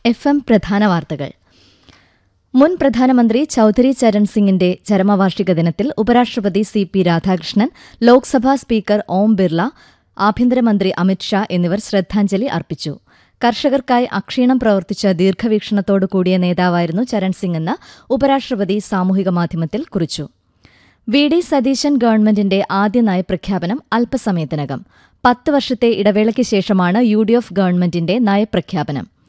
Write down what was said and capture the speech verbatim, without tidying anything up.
F M പ്രധാന വാർത്തകൾ. മുൻ പ്രധാനമന്ത്രി ചൌധരി ചരൺ സിംഗിന്റെ ചരമവാർഷിക ദിനത്തിൽ ഉപരാഷ്ട്രപതി C P Radhakrishnan, Lok Sabha speaker Om Birla, ആഭ്യന്തരമന്ത്രി അമിത്ഷാ എന്നിവർ ശ്രദ്ധാഞ്ജലി അർപ്പിച്ചു. കർഷകർക്കായി അക്ഷീണം പ്രവർത്തിച്ച ദീർഘവീക്ഷണത്തോടു കൂടിയ നേതാവായിരുന്നു ചരൺ സിംഗെന്ന് ഉപരാഷ്ട്രപതി സാമൂഹിക മാധ്യമത്തിൽ കുറിച്ചു. വി ഡി സതീശൻ ഗവൺമെന്റിന്റെ ആദ്യ നയപ്രഖ്യാപനം അല്പസമയത്തിനകം. പത്ത് വർഷത്തെ ഇടവേളയ്ക്ക് ശേഷമാണ് യു ഡി എഫ് ഗവൺമെന്റിന്റെ നയപ്രഖ്യാപനം.